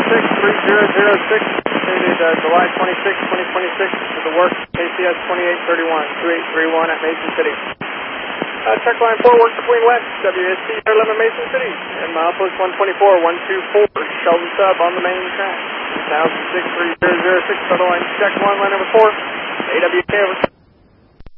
63006, dated July 26, 2026, to the work, KCS 2831, 2831 at Mason City. Check line 4, work between west, WSC Air Limit Mason City, and milepost 124, 124, Sheldon Sub on the main track. Now 63006, other line check 1, line number 4, AWK over.